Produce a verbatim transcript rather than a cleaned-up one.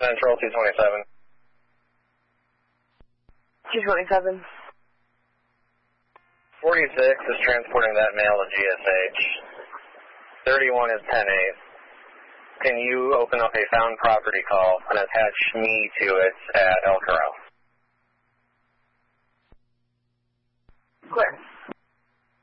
Central, two twenty-seven. two twenty-seven. forty-six is transporting that mail to G S H. thirty-one is ten eight. Can you open up a found property call and attach me to it at El Corral?